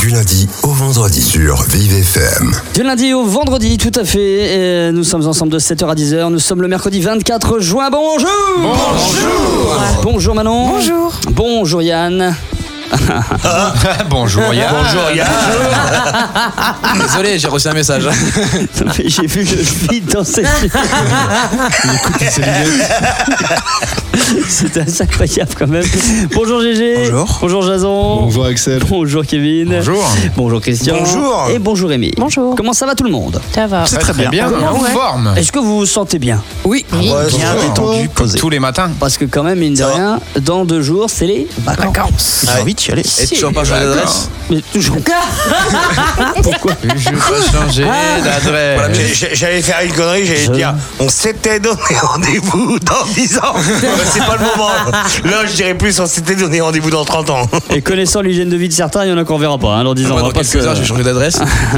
Du lundi au vendredi sur Vive FM. Du lundi au vendredi, tout à fait. Et nous sommes ensemble de 7h à 10h. Nous sommes le mercredi 24 juin. Bonjour. Bonjour. Bonjour Manon. Bonjour. Bonjour Yann. Bonjour Yann. Bonjour Yann. Désolé, j'ai reçu un message. J'ai vu le vide dans ses yeux. C'était assez incroyable quand même. Bonjour Gégé. Bonjour. Bonjour Jason. Bonjour Axel. Bonjour Kevin. Bonjour. Bonjour Christian. Bonjour. Et bonjour Rémi. Bonjour. Comment ça va tout le monde? Ça va. C'est très bien. En forme. Est-ce que vous vous sentez bien? Oui. Ouais, Bien bonjour. détendu, posé. Tous les matins. Parce que quand même, mine de Ça va. rien, dans 2 jours, c'est les vacances. J'ai envie d'y aller. Et toujours pas changé d'adresse. Mais toujours. Pourquoi? Je veux pas changer d'adresse. Voilà, j'allais faire une connerie, j'allais dire on s'était donné rendez-vous dans 10 ans. C'est pas le moment. Là, je dirais plus on s'était donné rendez-vous dans 30 ans. Et connaissant l'hygiène de vie de certains, il y en a qu'on verra pas. Dans 10 ans, on va Dans pas quelques heures, je vais changer d'adresse.